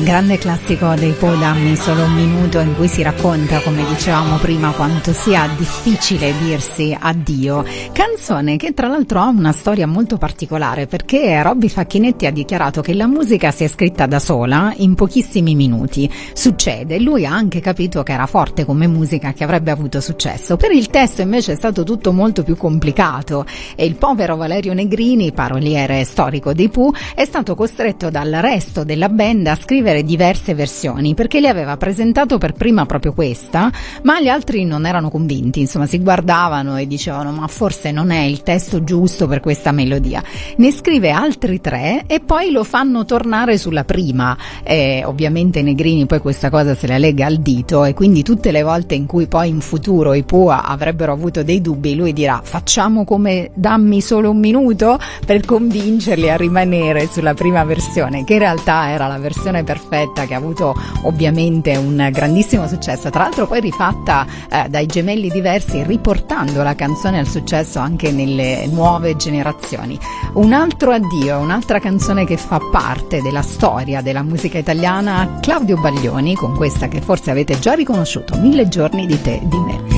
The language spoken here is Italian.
Grande classico dei Pooh, Dammi solo un minuto, in cui si racconta, come dicevamo prima, quanto sia difficile dirsi addio. Canzone che tra l'altro ha una storia molto particolare, perché Robby Facchinetti ha dichiarato che la musica si è scritta da sola in pochissimi minuti. Succede, lui ha anche capito che era forte come musica, che avrebbe avuto successo. Per il testo invece è stato tutto molto più complicato e il povero Valerio Negrini, paroliere storico dei Pooh, è stato costretto dal resto della band a scrivere diverse versioni, perché le aveva presentato per prima proprio questa, ma gli altri non erano convinti, insomma si guardavano e dicevano ma forse non è il testo giusto per questa melodia. Ne scrive altri 3 e poi lo fanno tornare sulla prima, ovviamente Negrini poi questa cosa se la lega al dito, e quindi tutte le volte in cui poi in futuro i Pooh avrebbero avuto dei dubbi, lui dirà facciamo come Dammi solo un minuto, per convincerli a rimanere sulla prima versione, che in realtà era la versione perfetta, che ha avuto ovviamente un grandissimo successo, tra l'altro poi rifatta dai gemelli diversi, riportando la canzone al successo anche nelle nuove generazioni. Un altro addio, un'altra canzone che fa parte della storia della musica italiana, Claudio Baglioni, con questa che forse avete già riconosciuto, 1000 giorni di te, di me.